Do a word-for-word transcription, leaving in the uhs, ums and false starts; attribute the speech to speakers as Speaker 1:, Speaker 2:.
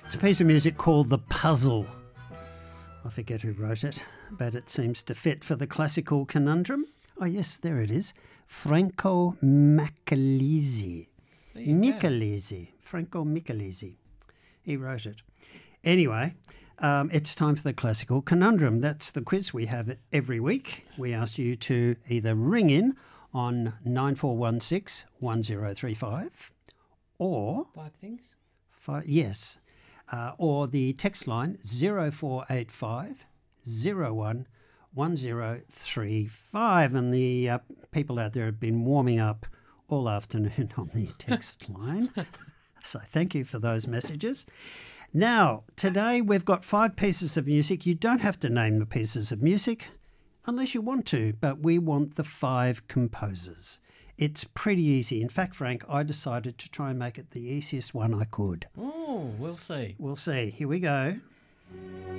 Speaker 1: It's a piece of music called The Puzzle. I forget who wrote it, but it seems to fit for the classical conundrum. Oh yes, there it is. Franco Michelizzi. Michelizzi. Franco Michelizzi. He wrote it. Anyway, um, it's time for the classical conundrum. That's the quiz we have every week. We ask you to either ring in on nine four one six, one zero three five or...
Speaker 2: Five things?
Speaker 1: Five, yes. Uh, or the text line zero four eight five, zero one, one zero three five. And the uh, people out there have been warming up all afternoon on the text line. So thank you for those messages. Now, today we've got five pieces of music. You don't have to name the pieces of music unless you want to, but we want the five composers. It's pretty easy. In fact, Frank, I decided to try and make it the easiest one I could.
Speaker 2: Oh, we'll see.
Speaker 1: We'll see. Here we go.